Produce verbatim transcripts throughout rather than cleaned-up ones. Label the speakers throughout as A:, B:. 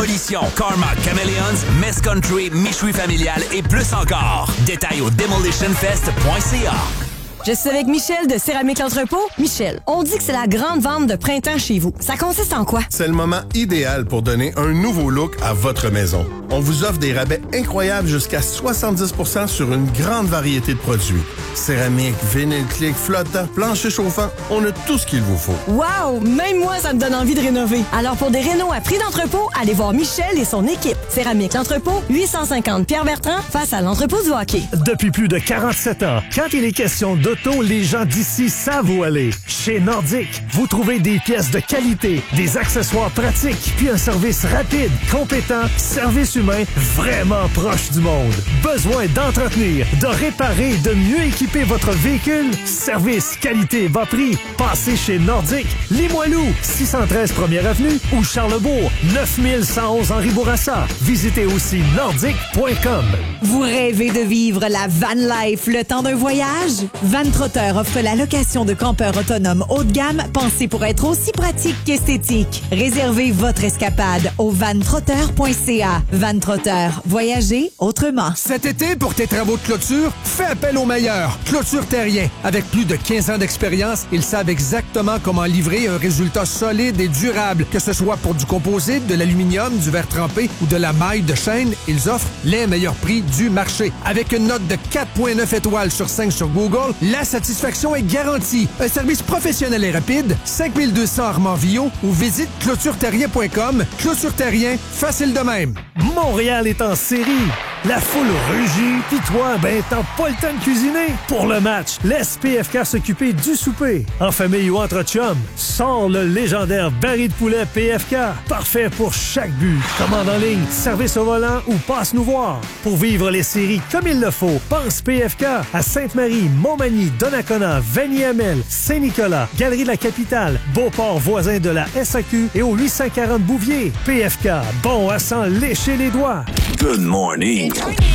A: Démolition, Karma, Chameleons, Mess Country, Michoui Familial et plus encore. Détails au demolition fest point c a.
B: Je suis avec Michel de Céramique L'Entrepôt. Michel, on dit que c'est la grande vente de printemps chez vous. Ça consiste en quoi?
C: C'est le moment idéal pour donner un nouveau look à votre maison. On vous offre des rabais incroyables jusqu'à soixante-dix pour cent sur une grande variété de produits. Céramique, vinyle click, flottant, plancher chauffant, on a tout ce qu'il vous faut.
B: Wow! Même moi, ça me donne envie de rénover. Alors pour des rénos à prix d'entrepôt, allez voir Michel et son équipe. Céramique L'Entrepôt, huit cent cinquante Pierre-Bertrand, face à l'entrepôt du hockey.
D: Depuis plus de quarante-sept ans, quand il est question d'auto, les gens d'ici savent où aller. Chez Nordic, vous trouvez des pièces de qualité, des accessoires pratiques, puis un service rapide, compétent, service humain vraiment proche du monde. Besoin d'entretenir, de réparer, de mieux équiper votre véhicule? Service, qualité, bas prix. Passez chez Nordic, Limoilou, six cent treize première avenue ou Charlebourg, neuf mille cent onze Henri Bourassa. Visitez aussi nordic point com.
E: Vous rêvez de vivre la van life le temps d'un voyage? Van Trotter offre la location de campeurs autonomes haut de gamme pensés pour être aussi pratique qu'esthétique. Réservez votre escapade au van trotter point c a. Van Trotter, voyagez autrement.
F: Cet été, pour tes travaux de clôture, fais appel aux meilleurs. Clôture Terrien. Avec plus de quinze ans d'expérience, ils savent exactement comment livrer un résultat solide et durable. Que ce soit pour du composite, de l'aluminium, du verre trempé ou de la maille de chaîne, ils offrent les meilleurs prix du marché. Avec une note de quatre virgule neuf étoiles sur cinq sur Google, la satisfaction est garantie. Un service professionnel et rapide, cinq mille deux cents Armand-Villot ou visite clôture terrien point com. Clôture Terrien, facile de même.
D: Montréal est en série. La foule rugit, pis toi, ben, t'as pas le temps de cuisiner. Pour le match, laisse P F K s'occuper du souper. En famille ou entre chums, sors le légendaire baril de poulet P F K. Parfait pour chaque but. Commande en ligne, service au volant ou passe nous voir. Pour vivre les séries comme il le faut, pense P F K à Sainte-Marie, Montmagny, Donnacona, Vanier-Amel, Saint-Nicolas, Galerie de la Capitale, Beauport voisin de la S A Q et au huit cent quarante Bouvier. P F K, bon à s'en lécher les doigts.
A: Good morning,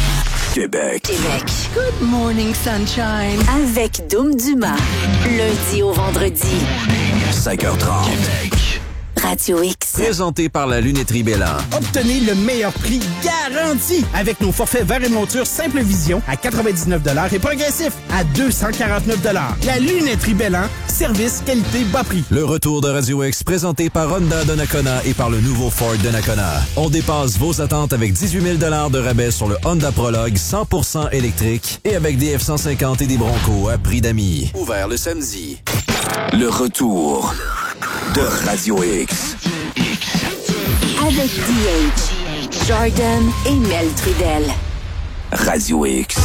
A: Québec.
G: Québec.
H: Good morning, sunshine.
G: Avec Doom Dumas. Lundi au vendredi.
A: cinq heures trente. Québec.
G: Radio X.
A: Présenté par la lunetterie Bélan.
I: Obtenez le meilleur prix garanti avec nos forfaits verre et monture Simple Vision à quatre-vingt-dix-neuf dollars et progressif à deux cent quarante-neuf dollars. La lunetterie Bélan, service, qualité, bas prix.
A: Le retour de Radio X présenté par Honda Donnacona et par le nouveau Ford Donnacona. On dépasse vos attentes avec dix-huit mille dollars de rabais sur le Honda Prologue cent pour cent électrique et avec des F cent cinquante et des Broncos à prix d'amis. Ouvert le samedi. Le retour de Radio X.
G: Avec D H, Jordan et Mel Trudel.
A: Radio X.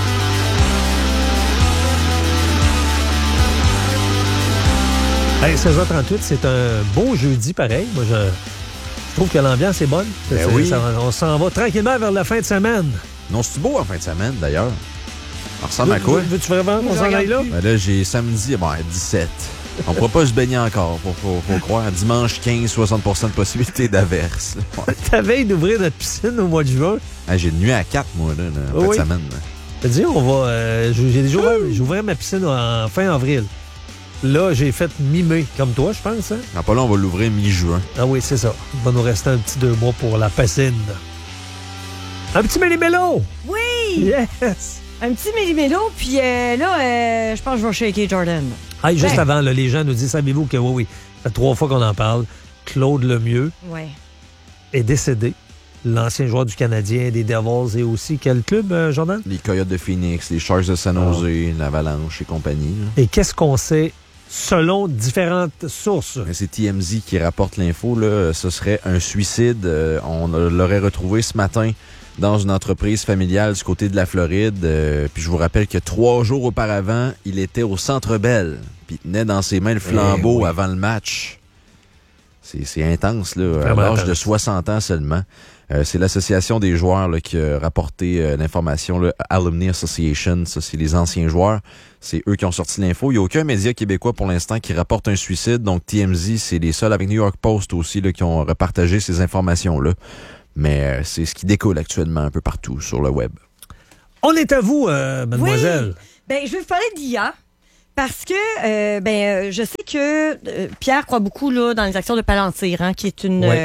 D: Hey, seize heures trente-huit, c'est un beau jeudi pareil. Moi, je, je trouve que l'ambiance est bonne.
J: Ben
D: c'est,
J: oui.
D: ça, on s'en va tranquillement vers la fin de semaine.
J: Non, c'est beau en fin de semaine, d'ailleurs. Ça ressemble à quoi?
D: Veux-tu vraiment qu'on s'en aille là?
J: Ben là, j'ai samedi, bon, dix-sept. On ne pourra pas se baigner encore, faut, faut, faut croire. Dimanche quinze, soixante pour cent de possibilité d'averse.
D: Ta veille d'ouvrir notre piscine au mois de juin.
J: Ah, j'ai de nuit à quatre, moi, là, en fin
D: oui.
J: de semaine.
D: Je te dis, on va. Euh, j'ai déjà ouvert, j'ai ouvert ma piscine en fin avril. Là, j'ai fait mi-mai, comme toi, je pense. Hein?
J: Non, pas là, on va l'ouvrir mi-juin.
D: Ah oui, c'est ça. Il va nous rester un petit deux mois pour la piscine. Un petit méli-mélo!
B: Oui!
D: Yes!
B: Un petit méli-mélo, puis euh, là, euh, je pense que je vais shaker Jordan.
D: Hey, juste
B: ben.
D: avant, là, les gens nous disent, savez-vous que oui, oui, ça fait trois fois qu'on en parle. Claude Lemieux
B: ouais.
D: est décédé. L'ancien joueur du Canadien, des Devils et aussi quel club, euh, Jordan?
J: Les Coyotes de Phoenix, les Sharks de San Jose, oh. l'Avalanche et compagnie. Là.
D: Et qu'est-ce qu'on sait selon différentes sources?
J: Mais c'est T M Z qui rapporte l'info. Là. Ce serait un suicide. Euh, on l'aurait retrouvé ce matin dans une entreprise familiale du côté de la Floride. Euh, puis je vous rappelle que trois jours auparavant, il était au Centre Bell. Puis il tenait dans ses mains le flambeau eh oui. avant le match. C'est, c'est intense, là. Vraiment à l'âge intense. De soixante ans seulement. Euh, c'est l'association des joueurs là, qui a rapporté euh, l'information, là, Alumni Association, ça c'est les anciens joueurs. C'est eux qui ont sorti l'info. Il n'y a aucun média québécois pour l'instant qui rapporte un suicide. Donc T M Z, c'est les seuls avec New York Post aussi là, qui ont repartagé ces informations-là. Mais euh, c'est ce qui découle actuellement un peu partout sur le web.
D: On est à vous, euh, mademoiselle.
B: Oui. Ben, je vais vous parler d'I A. Parce que, euh, ben, je sais que euh, Pierre croit beaucoup là dans les actions de Palantir, hein, qui est une,
D: ouais.
B: euh,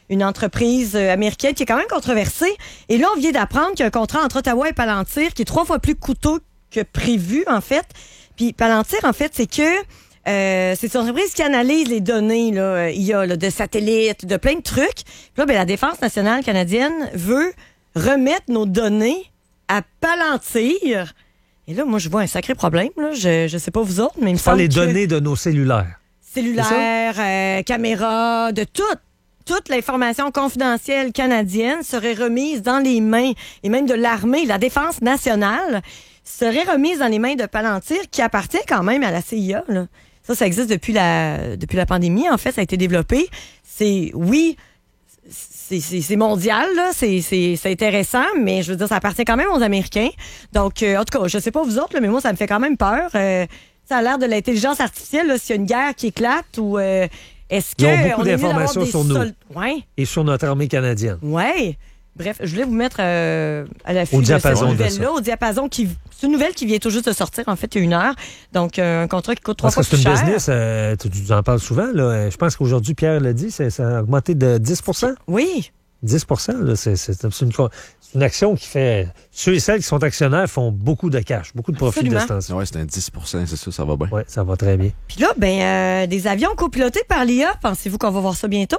B: une entreprise américaine qui est quand même controversée. Et là, on vient d'apprendre qu'il y a un contrat entre Ottawa et Palantir qui est trois fois plus coûteux que prévu, en fait. Puis Palantir, en fait, c'est que euh, c'est une entreprise qui analyse les données là, I A, là, de satellites, de plein de trucs. Puis là, ben, la Défense nationale canadienne veut remettre nos données à Palantir. Et là, moi, je vois un sacré problème. Là. Je je sais pas vous autres, mais il me
D: Par
B: semble
D: les
B: que
D: données de nos cellulaires.
B: Cellulaires, euh, caméras, de tout. Toute l'information confidentielle canadienne serait remise dans les mains, et même de l'armée, la Défense nationale, serait remise dans les mains de Palantir, qui appartient quand même à la C I A. Là. Ça, ça existe depuis la depuis la pandémie. En fait, ça a été développé. C'est, oui, c'est, c'est, c'est mondial, là. C'est, c'est, c'est intéressant, mais je veux dire, ça appartient quand même aux Américains. Donc, euh, en tout cas, je sais pas vous autres, là, mais moi, ça me fait quand même peur. Euh, ça a l'air de l'intelligence artificielle, là, s'il y a une guerre qui éclate ou... Euh, est-ce que
D: Ils ont beaucoup
B: on est mieux
D: d'informations
B: d'avoir des
D: sur nous
B: sol- ouais.
D: et sur notre armée canadienne.
B: Ouais. Bref, je voulais vous mettre euh, à l'affût
D: Au
B: de cette
D: diapason de
B: nouvelle-là,
D: ça.
B: au diapason qui... C'est une nouvelle qui vient tout juste de sortir, en fait, il y a une heure. Donc, euh, un contrat qui coûte trois
D: Parce
B: fois
D: que c'est
B: plus
D: une
B: cher.
D: business, euh, tu, tu en parles souvent. Là. Je pense qu'aujourd'hui, Pierre l'a dit, c'est, ça a augmenté de dix pour cent.
B: Oui.
D: dix pour cent, là, c'est, c'est, c'est, une, c'est une action qui fait... Ceux et celles qui sont actionnaires font beaucoup de cash, beaucoup de profit de cette action.
J: Oui, c'est un dix pour cent, c'est ça, ça va bien.
D: Oui, ça va très bien.
B: Puis là, ben, euh, des avions copilotés par l'I A, pensez-vous qu'on va voir ça bientôt?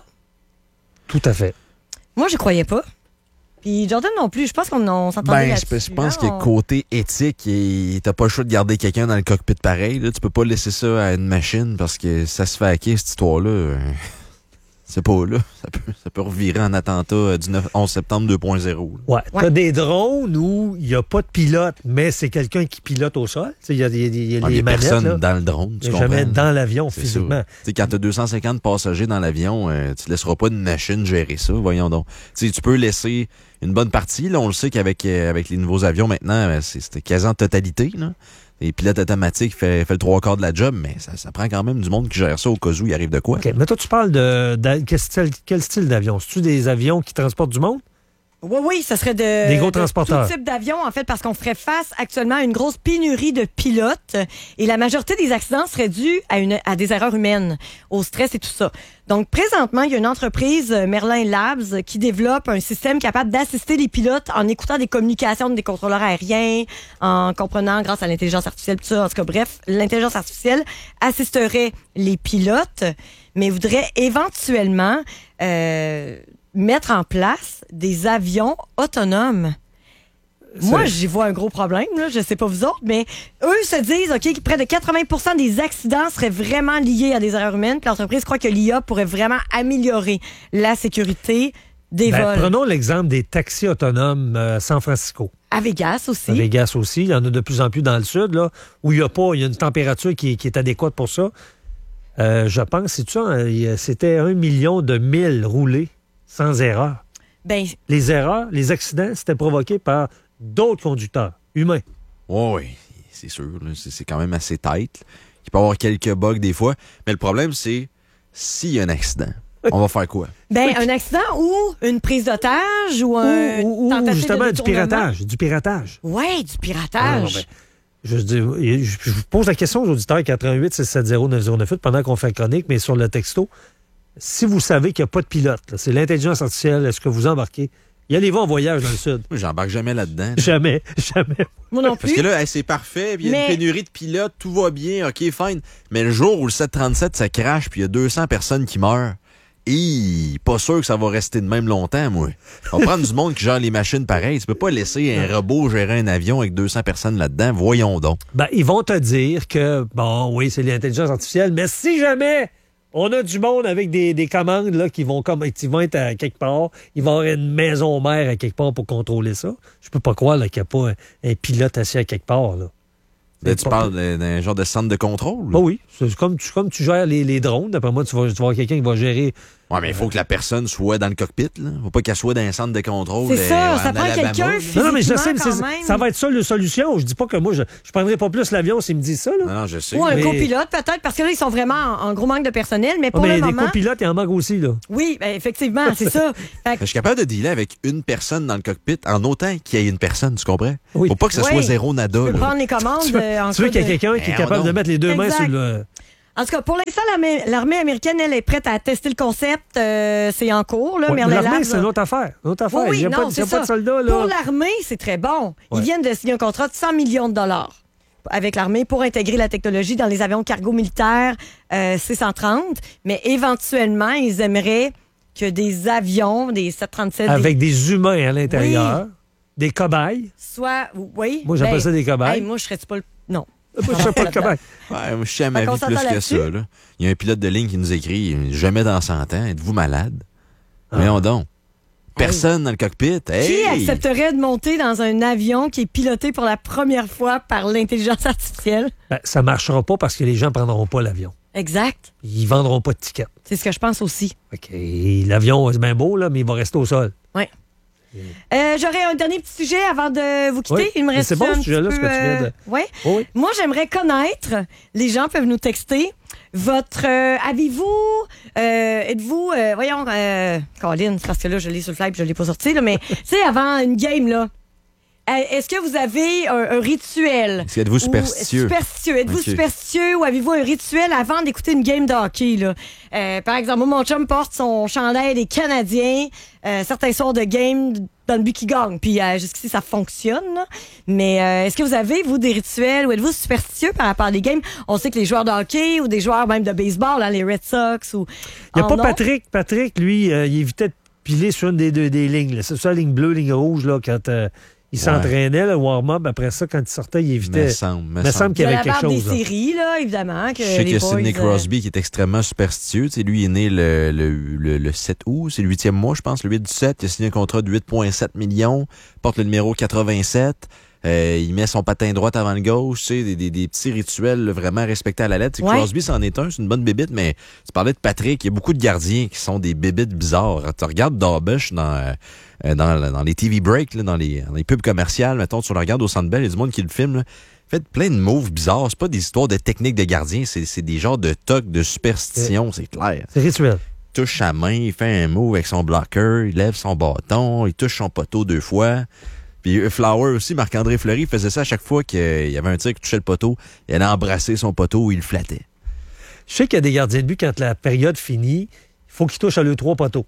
D: Tout à fait.
B: Moi, je croyais pas. Puis Jordan non plus, je pense qu'on on s'entendait
J: Ben,
B: là-dessus.
J: je pense
B: hein,
J: que
B: on...
J: côté éthique, et t'as pas le choix de garder quelqu'un dans le cockpit pareil. Là. Tu peux pas laisser ça à une machine parce que ça se fait hacker, cette histoire-là. Euh, c'est pas là. Ça peut, ça peut revirer en attentat du neuf, onze septembre deux point zéro.
D: Ouais. T'as des drones où il n'y a pas de pilote, mais c'est quelqu'un qui pilote au sol. Il y a, y a, y a
J: Ah,
D: les manettes.
J: personne
D: Là.
J: dans le drone, tu
D: Il y a
J: comprends?
D: jamais dans l'avion,
J: C'est
D: physiquement.
J: ça. Quand tu as deux cent cinquante passagers dans l'avion, euh, tu ne laisseras pas une machine gérer ça, voyons donc. T'sais, tu peux laisser une bonne partie. Là, on le sait qu'avec euh, avec les nouveaux avions maintenant, c'est, c'est quasi en totalité. Là. Les pilotes automatiques fait, fait le trois quarts de la job, mais ça, ça prend quand même du monde qui gère ça au cas où il arrive de quoi.
D: OK, mais toi, tu parles de, de quel, style, quel style d'avion? C'est-tu des avions qui transportent du monde?
B: Oui, oui, ce serait de,
D: des gros
B: de
D: transporteurs.
B: tout type d'avion, en fait, parce qu'on ferait face actuellement à une grosse pénurie de pilotes et la majorité des accidents seraient dus à, une, à des erreurs humaines, au stress et tout ça. Donc, présentement, il y a une entreprise, Merlin Labs, qui développe un système capable d'assister les pilotes en écoutant des communications des contrôleurs aériens, en comprenant grâce à l'intelligence artificielle, tout ça. En tout cas, bref, l'intelligence artificielle assisterait les pilotes, mais voudrait éventuellement... Euh, mettre en place des avions autonomes. C'est... Moi, j'y vois un gros problème, là. Je sais pas vous autres, mais eux se disent, OK, que près de quatre-vingts pour cent des accidents seraient vraiment liés à des erreurs humaines, puis l'entreprise croit que l'I A pourrait vraiment améliorer la sécurité des
D: ben,
B: vols.
D: Prenons l'exemple des taxis autonomes à San Francisco.
B: À Vegas aussi.
D: À Vegas aussi. Il y en a de plus en plus dans le sud, là, où il y a pas, il y a une température qui est, qui est adéquate pour ça. Euh, je pense, c'est ça, hein, c'était un million de milles roulés sans erreur.
B: Ben,
D: les erreurs, les accidents, c'était provoqué par d'autres conducteurs humains.
J: Oui, oui, c'est sûr. Là, c'est, c'est quand même assez tight. Il peut y avoir quelques bugs des fois. Mais le problème, c'est s'il y a un accident, on va faire quoi?
B: Ben, un accident ou une prise d'otage ou un
D: ou, ou, ou justement du piratage. Du piratage.
B: Oui, du piratage.
D: Ah, ben, je, je, je vous pose la question aux auditeurs quatre un huit six sept zéro neuf zéro neuf huit pendant qu'on fait la chronique, mais sur le texto. Si vous savez qu'il n'y a pas de pilote, là, c'est l'intelligence artificielle, est-ce que vous embarquez? Y allez-vous en voyage dans le sud?
J: J'embarque jamais là-dedans.
D: Jamais, jamais.
B: Moi non plus.
J: Parce que là, hey, c'est parfait, puis il y a
B: mais...
J: une pénurie de pilotes, tout va bien, OK, fine. Mais le jour où le sept trente-sept, ça crache, puis il y a deux cents personnes qui meurent, et pas sûr que ça va rester de même longtemps, moi. On va prendre du monde qui gère les machines pareil. Tu peux pas laisser un robot gérer un avion avec deux cents personnes là-dedans. Voyons donc.
D: Ben, ils vont te dire que, bon, oui, c'est l'intelligence artificielle, mais si jamais... On a du monde avec des, des commandes là, qui vont comme qui vont être à quelque part. Il va y avoir une maison mère à quelque part pour contrôler ça. Je peux pas croire là, qu'il n'y a pas un, un pilote assis à quelque part. Là.
J: Là, tu parles d'un genre de centre de contrôle?
D: Ah oui. C'est comme, tu, comme tu gères les, les drones. D'après moi, tu vas, tu vas avoir quelqu'un qui va gérer...
J: Oui, mais il faut que la personne soit dans le cockpit. Il ne faut pas qu'elle soit dans un centre de contrôle.
B: C'est ça,
J: euh,
B: ça prend
J: Alabama,
B: quelqu'un
J: là.
B: physiquement.
D: Non, non, mais je sais, mais
B: quand même.
D: ça va être ça la solution. Je dis pas que moi, je ne prendrai pas plus l'avion s'ils me disent ça. Là.
J: Non, non, je sais.
B: Ou un
D: mais...
B: copilote, peut-être, parce que là, ils sont vraiment en, en gros manque de personnel, mais
D: Ah,
B: pour
D: mais
B: le
D: les
B: moment...
D: copilotes, il en manque aussi. Là.
B: Oui, ben, effectivement, c'est ça. Fait que-
J: Je suis capable de dealer avec une personne dans le cockpit en autant qu'il y ait une personne, tu comprends?
D: Oui.
J: Faut pas que ce
B: Oui.
J: soit zéro nada.
B: Tu peux
J: là.
B: prendre les commandes
D: Tu veux,
B: euh, en
D: tu veux
B: cas
D: qu'il y ait
B: de-
D: quelqu'un qui est
J: Ben,
D: capable
J: non.
D: de mettre les deux mains
B: Exact.
D: sur le...
B: En tout cas, pour l'instant, l'armée, l'armée américaine, elle est prête à tester le concept. Euh, c'est en cours. Là,
D: Ouais,
B: Merlin
D: l'armée,
B: Labs,
D: c'est une autre affaire. Une autre affaire.
B: Oui, oui,
D: il n'y a,
B: non,
D: pas, il y
B: c'est
D: a pas de
B: ça.
D: soldats. Là.
B: Pour l'armée, c'est très bon. Ils
D: Ouais.
B: viennent de signer un contrat de cent millions de dollars avec l'armée pour intégrer la technologie dans les avions cargo militaires euh, C cent trente. Mais éventuellement, ils aimeraient que des avions, des sept cent trente-sept...
D: Avec
B: des...
D: des humains à l'intérieur, oui. Des cobayes.
B: Soit, oui.
D: Moi, j'appelle
B: ben,
D: ça des cobayes.
B: Hey, moi, je serais pas le... Non.
D: Moi, je serais pas le cobaye.
J: Ouais, moi, je suis à ma
B: Fait qu'on
J: vie plus
B: s'entend
J: que
B: là-dessus?
J: ça. Là. Il y a un pilote de ligne qui nous écrit « Jamais dans cent ans, êtes-vous malade? Ah. » Voyons donc. Personne hey. dans le cockpit. Hey.
B: Qui accepterait de monter dans un avion qui est piloté pour la première fois par l'intelligence artificielle?
D: Ben, ça ne marchera pas parce que les gens ne prendront pas l'avion.
B: Exact.
D: Ils ne vendront pas de tickets.
B: C'est ce que je pense aussi.
D: Okay. L'avion, c'est bien beau, là, mais il va rester au sol.
B: Oui. Euh, J'aurais un dernier petit sujet avant de vous quitter.
D: Oui.
B: Il me reste
D: c'est bon
B: un
D: ce sujet-là,
B: peu,
D: ce que tu viens de...
B: Euh... Ouais.
D: Oh, oui.
B: Moi, j'aimerais connaître, les gens peuvent nous texter, votre... Euh, avez-vous... Euh, êtes-vous... Euh, voyons, euh, Colin, c'est parce que là, je l'ai sur le fly et je ne l'ai pas sorti, là, mais tu sais, avant une game, là, est-ce que vous avez un, un rituel?
J: Est-ce que êtes-vous superstitieux?
B: Superstitieux. Êtes-vous
J: okay.
B: superstitieux ou avez-vous un rituel avant d'écouter une game de hockey? Là? Euh, par exemple, moi, mon chum porte son chandail des Canadiens euh, certains soirs de game dans le but qui gagne. Puis euh, jusqu'ici, ça fonctionne. Là. Mais euh, est-ce que vous avez, vous, des rituels ou êtes-vous superstitieux par rapport à des games? On sait que les joueurs de hockey ou des joueurs même de baseball, là, les Red Sox ou...
D: Il n'y a pas
B: ont.
D: Patrick. Patrick, lui, euh, il évitait de piler sur une des deux des lignes. C'est ça, ligne bleue, ligne rouge, là, quand... Euh, il ouais. s'entraînait, le warm-up. Après ça, quand il sortait, il évitait.
J: Me semble, me
D: me semble qu'il y avait quelque chose.
B: Il y a la barbe des séries, là, évidemment. Que
J: je sais
B: les
J: que
B: boys,
J: Sidney Crosby
B: euh...
J: qui est extrêmement superstitieux. T'sais, lui, il est né le, le, le, le sept août. C'est le huitième mois, je pense, le huit du sept. Il a signé un contrat de huit virgule sept millions. Porte le numéro quatre-vingt-sept. Euh, il met son patin droit avant le gauche, tu sais, des, des, des petits rituels là, vraiment respectés à la lettre. Ouais. Crosby, c'en est un, c'est une bonne bébite, mais tu parlais de Patrick, il y a beaucoup de gardiens qui sont des bébites bizarres. Tu regardes Darbush dans, euh, dans, dans les T V breaks, là, dans, les, dans les pubs commerciales, mettons, tu le regardes au Centre Bell, il y a du monde qui le filme, là. Fait plein de moves bizarres. C'est pas des histoires de techniques de gardiens, c'est, c'est des genres de tocs, de superstitions, c'est clair.
D: C'est rituel.
J: Il touche sa main, il fait un move avec son blocker, il lève son bâton, il touche son poteau deux fois. Puis Flower aussi, Marc-André Fleury faisait ça à chaque fois qu'il y avait un tir qui touchait le poteau. Il allait embrasser son poteau ou il le flattait.
D: Je sais qu'il y a des gardiens de but, quand la période finit, il faut qu'ils touchent à leurs trois poteaux.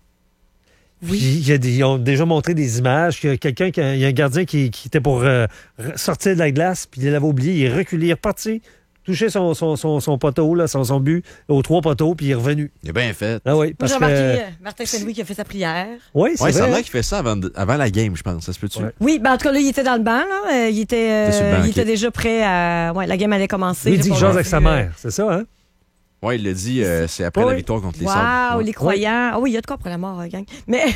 D: Oui. Il y a des, ils ont déjà montré des images. Il y a quelqu'un, qui, il y a un gardien qui, qui était pour euh, sortir de la glace, puis il l'avait oublié, il est reculé, il est reparti, touché son, son, son, son poteau, là, son, son but, aux trois poteaux, puis il est revenu.
J: Il est bien fait.
D: Ah oui, parce
B: Moi, j'ai remarqué
D: que...
B: euh, Martin Saint-Louis qui a fait sa prière.
D: Oui, c'est
J: ouais,
D: vrai.
J: ça a l'air qu'il fait ça avant, avant la game, je pense. Ça se peut-tu?
B: Ouais. Oui, ben en tout cas, là, il était dans le banc. Là. Euh, il était, euh,
J: banc,
B: il
J: okay.
B: était déjà prêt à... Ouais, la game allait commencer.
D: Il dit que jase avec sa mère, c'est ça, hein?
J: Oui, il l'a dit, euh, c'est après
B: oui.
J: la victoire contre les
B: wow,
J: Sabres.
B: Ouais. Les croyants. Ah oui. Oh, oui, il y a de quoi après la mort, gang. Mais,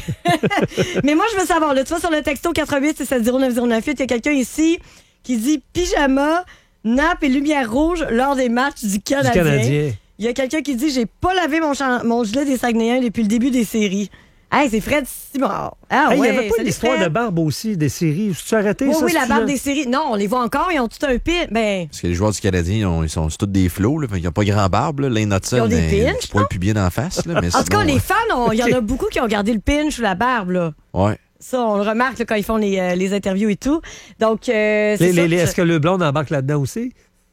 B: mais moi, je veux savoir, là, tu vois, sur le texto quatre-vingt-huit six sept zéro neuf zéro neuf huit, il y a quelqu'un ici qui dit pyjama, nappe et lumière rouge lors des matchs du Canadien.
D: Du Canadien.
B: Il y a quelqu'un qui dit j'ai pas lavé mon, champ- mon gilet des Saguenayens depuis le début des séries. Hey, c'est Fred Simard. Ah,
D: hey,
B: ouais,
D: il n'y avait pas une histoire
B: Fred.
D: de barbe aussi, des séries. Tu as arrêté
B: oui,
D: ça?
B: Oui, la barbe
D: là?
B: des séries. Non, on les voit encore, ils ont tout un pin. Ben...
J: Parce que les joueurs du Canadien, ils, ont, ils sont tous des flots, là, ils n'ont pas grand barbe. Là. Lane Hudson,
B: ils ont des
J: mais,
B: pinches,
J: tu poil pubier d'en face. Là, mais
B: en tout cas,
J: bon,
B: les
J: ouais.
B: fans, il y en a beaucoup qui ont gardé le pinch ou la barbe. Là.
J: Ouais.
B: Ça, on le remarque là, quand ils font les, euh, les interviews et tout. Donc, euh, c'est
D: les,
B: ça,
D: les,
B: je...
D: Est-ce que le blond embarque là-dedans aussi?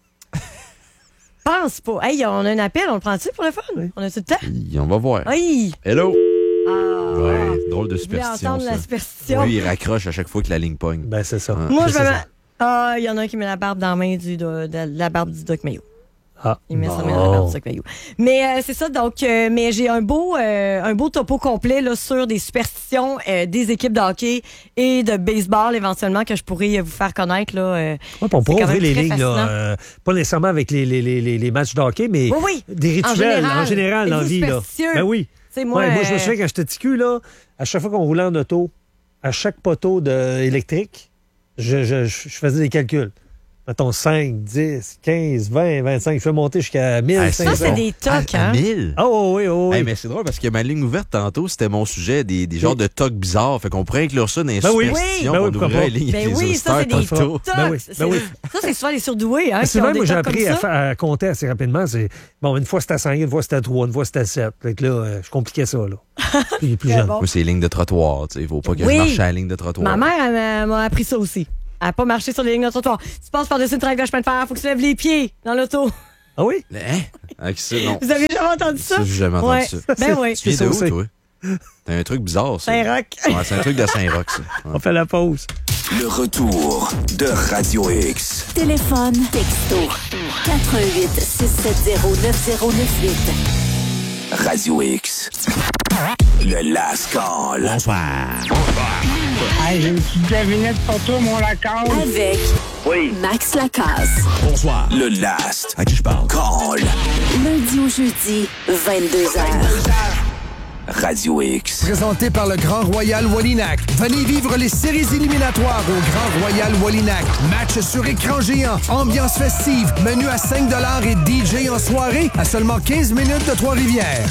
B: Pense pas. Hey, on a un appel, on le prend-tu pour le fun? Oui. On a tout le temps?
J: Oui, on va voir.
B: Oui.
J: Hello!
B: Ah,
J: ouais, drôle de
B: je voulais
J: superstition.
B: entendre
J: ça.
B: la superstition.
J: Oui, il raccroche à chaque fois que la ligne pogne.
D: Ben, c'est ça.
J: Ah.
B: Moi,
D: c'est
B: je me
D: ça.
B: mets... Ah, il y en a un qui met la barbe dans la main du, de, de la barbe du Doc Mayo.
D: Ah.
B: Il met
D: bon.
B: ça dans la barbe du Doc Mayo. Mais euh, c'est ça, donc, euh, mais j'ai un beau, euh, un beau topo complet là, sur des superstitions euh, des équipes de hockey et de baseball éventuellement que je pourrais vous faire connaître. Là, euh,
D: ouais, on pourrait ouvrir les lignes,
B: fascinant.
D: là, euh, pas nécessairement avec les, les, les, les matchs de hockey, mais
B: oui, oui.
D: des rituels en général, en général dans la vie. Là. Ben oui.
B: Moi,
D: ouais,
B: euh...
D: moi, je me souviens quand j'étais petit cul, là, à chaque fois qu'on roulait en auto, à chaque poteau de électrique, je, je, je faisais des calculs. Mettons cinq, dix, quinze, vingt, vingt-cinq, je fais monter jusqu'à mille cinq cents.
B: Ça, c'est des tocs, hein?
J: mille?
D: Oh, oui, oh, oui.
J: Hey, mais c'est drôle parce que ma ligne ouverte tantôt, c'était mon sujet, des, des genres oui. de tocs bizarres. Fait qu'on pourrait inclure ça dans les
D: ben
J: superstitions.
D: Ben oui,
J: on ouvrait les lignes
B: ben
J: avec
B: oui,
J: les
B: ça, c'est des tocs.
D: Ben oui, ben oui.
B: Ça, c'est souvent les surdoués. Hein,
D: c'est vrai, moi, j'ai appris
B: à,
D: à, à compter assez rapidement. C'est, bon, une fois c'était à cinq, une fois c'était à trois, une fois c'était à sept. Fait que là, euh, je compliquais ça, là. Puis plus jeune.
J: Bon. Moi, c'est les lignes de trottoir. Il faut pas que
B: oui.
J: je marche à la ligne de trottoir.
B: Ma mère, elle m'a appris ça aussi. Elle n'a pas marché sur les lignes de trottoir. Tu passes par-dessus une traque de chemin de fer, il faut que tu lèves les pieds dans l'auto.
D: Ah oui?
J: Hein? Ah, qui c'est, non.
B: Vous avez jamais entendu ça?
J: Ça, j'ai jamais entendu
B: ouais.
J: ça.
B: Ben oui.
J: Tu viens de où, toi? T'as un truc bizarre, ça.
B: Saint-Roch.
J: Ouais, c'est un truc de Saint-Roch, ça. Ouais.
D: On fait la pause.
K: Le retour de Radio X.
G: Téléphone, texto, quatre un huit, six sept zéro, neuf zéro neuf huit.
K: Radio X. Le Last Call.
L: Bonsoir. Bonsoir. Hey, j'ai une petite devinette pour toi, mon Lacasse.
G: Avec
K: oui.
G: Max Lacasse.
K: Bonsoir. Le Last.
L: À qui je parle?
K: Call.
G: Lundi au jeudi, vingt-deux heures.
K: Radio X.
F: Présenté par le Grand Royal Wallinac. Venez vivre les séries éliminatoires au Grand Royal Wallinac. Match sur écran géant, ambiance festive, menu à cinq dollars et D J en soirée à seulement quinze minutes de Trois-Rivières.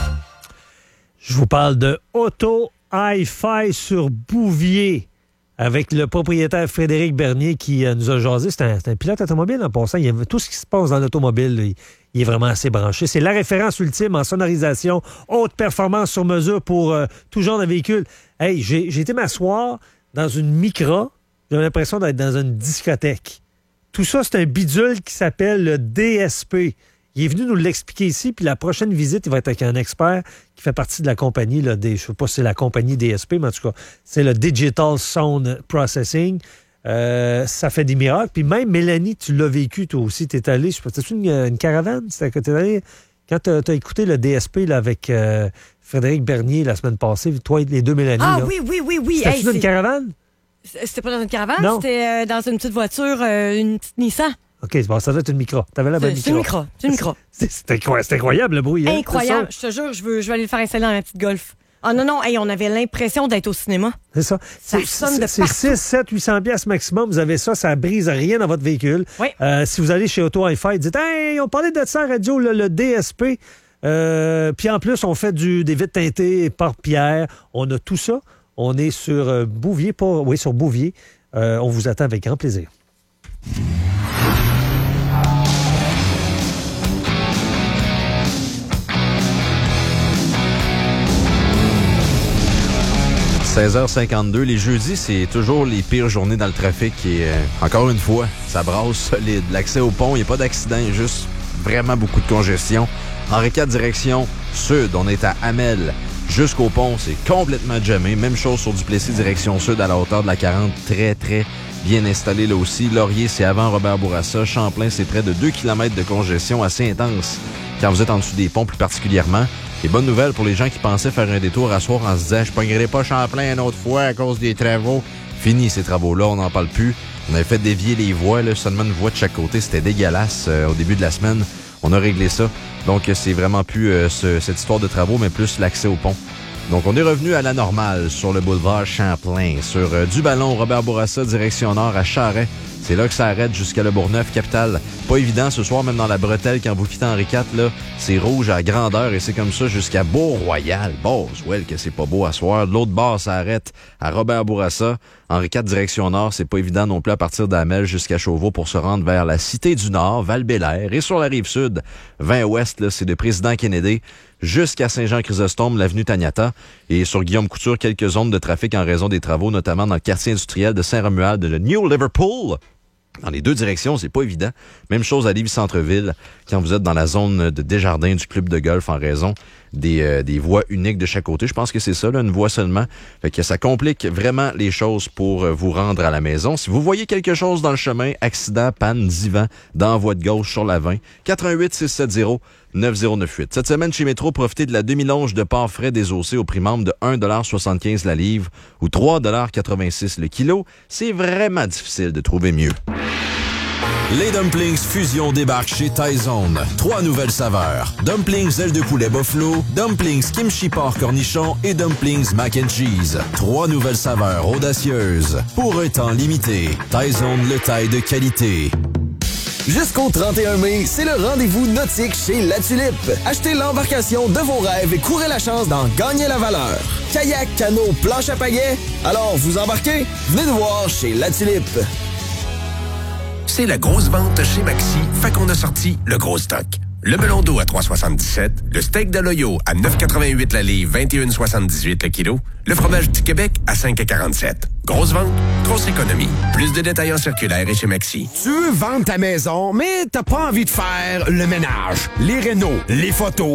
D: Je vous parle de Auto Hi-Fi sur Bouvier avec le propriétaire Frédéric Bernier qui euh, nous a jasé. C'est un, c'est un pilote automobile en passant. Il y a tout ce qui se passe dans l'automobile. Il, il est vraiment assez branché. C'est la référence ultime en sonorisation, haute performance sur mesure pour euh, tout genre de véhicule. Hey, j'ai, j'ai été m'asseoir dans une Micra. J'ai l'impression d'être dans une discothèque. Tout ça, c'est un bidule qui s'appelle le D S P. Il est venu nous l'expliquer ici, puis la prochaine visite, il va être avec un expert qui fait partie de la compagnie, là, des, je ne sais pas si c'est la compagnie D S P, mais en tout cas, c'est le Digital Sound Processing. Euh, ça fait des miracles. Puis même, Mélanie, tu l'as vécu, toi aussi, tu es allé, je sais pas, c'était une, une caravane? C'était t'es allé, quand tu as écouté le D S P là, avec euh, Frédéric Bernier la semaine passée, toi et les deux Mélanie.
B: Ah
D: là.
B: oui, oui, oui, oui.
D: C'était
B: hey,
D: une
B: c'est...
D: caravane?
B: C'était pas dans une caravane,
D: non.
B: C'était euh, dans une petite voiture, euh, une petite Nissan.
D: OK, bon, ça doit être une micro. T'avais la bonne
B: micro. C'est une micro. C'est une micro.
D: C'est, c'est, incroyable, c'est incroyable, le bruit. Hein?
B: Incroyable. Je te jure, je veux, je vais aller le faire installer dans ma petite Golf. Ah non, non, hey, on avait l'impression d'être au cinéma.
D: C'est ça.
B: Ça
D: c'est,
B: sonne de
D: c'est,
B: partout.
D: C'est six, sept, huit cents piastres maximum. Vous avez ça, ça brise rien dans votre véhicule.
B: Oui.
D: Euh, si vous allez chez Auto Hi-Fi, dites « Hey, on parlait de ça à radio, le, le D S P. Euh, » Puis en plus, on fait du, des vitres teintées par Pierre. On a tout ça. On est sur euh, Bouvier, pas, oui, sur Bouvier. Euh, on vous attend avec grand plaisir.
J: seize heures cinquante-deux. Les jeudis, c'est toujours les pires journées dans le trafic. Et euh, encore une fois, ça brasse solide. L'accès au pont, il n'y a pas d'accident, il y a juste vraiment beaucoup de congestion. Henri quatre, direction sud, on est à Hamel. Jusqu'au pont, c'est complètement jammé. Même chose sur Duplessis, direction sud, à la hauteur de la quarante. Très, très bien installé là aussi. Laurier, c'est avant Robert Bourassa. Champlain, c'est près de deux kilomètres de congestion assez intense quand vous êtes en dessous des ponts plus particulièrement. Et bonne nouvelle pour les gens qui pensaient faire un détour à soir en se disant « Je pognerai pas Champlain une autre fois à cause des travaux. » Fini ces travaux-là, on n'en parle plus. On avait fait dévier les voies, là, seulement une voie de chaque côté. C'était dégueulasse euh, au début de la semaine. On a réglé ça. Donc, c'est vraiment plus euh, ce, cette histoire de travaux, mais plus l'accès au pont. Donc, on est revenu à la normale sur le boulevard Champlain, sur euh, du ballon Robert Bourassa, direction nord à Charest. C'est là que ça arrête jusqu'à Le Bourgneuf, capitale. Pas évident ce soir, même dans la bretelle, quand vous quittez Henri quatre, là, c'est rouge à grandeur et c'est comme ça jusqu'à Beau-Royal. Boswell, que c'est pas beau à soir. De l'autre bord, ça arrête à Robert Bourassa. Henri quatre, direction nord, c'est pas évident non plus à partir d'Hamel jusqu'à Chauveau pour se rendre vers la Cité du Nord, Val-Bélair. Et sur la rive sud, vingt ouest, là, c'est de Président Kennedy jusqu'à Saint-Jean-Chrysostome, l'avenue Taniata. Et sur Guillaume Couture, quelques zones de trafic en raison des travaux, notamment dans le quartier industriel de Saint-Romuald de le New Liverpool. Dans les deux directions, c'est pas évident. Même chose à Lévis-Centreville, quand vous êtes dans la zone de Desjardins du club de golf en raison des, euh, des voies uniques de chaque côté. Je pense que c'est ça, là, une voie seulement. Fait que ça complique vraiment les choses pour vous rendre à la maison. Si vous voyez quelque chose dans le chemin, accident, panne, divan, dans la voie de gauche sur la vingt, quatre un huit, six sept zéro, neuf zéro neuf huit. Cette semaine, chez Métro, profitez de la demi-longe de porc frais désossé au prix membre de un dollar soixante-quinze la livre ou trois dollars quatre-vingt-six le kilo. C'est vraiment difficile de trouver mieux.
A: Les Dumplings Fusion débarquent chez Tyzone. Trois nouvelles saveurs. Dumplings ailes de poulet buffalo, Dumplings kimchi porc cornichon et Dumplings mac and cheese. Trois nouvelles saveurs audacieuses. Pour un temps limité. Tyzone, le taille de qualité.
M: Jusqu'au trente et un mai, c'est le rendez-vous nautique chez La Tulipe. Achetez l'embarcation de vos rêves et courez la chance d'en gagner la valeur. Kayak, canot, planche à pagaie. Alors, vous embarquez? Venez nous voir chez La Tulipe.
K: C'est la grosse vente chez Maxi, fait qu'on a sorti le gros stock.
N: Le melon d'eau à trois virgule soixante-dix-sept. Le steak de l'Oyo à neuf virgule quatre-vingt-huit la livre, vingt et un virgule soixante-dix-huit le kilo. Le fromage du Québec à cinq virgule quarante-sept. Grosse vente, grosse économie. Plus de détails en circulaire et chez Maxi.
O: Tu veux vendre ta maison, mais t'as pas envie de faire le ménage, les rénaux, les photos,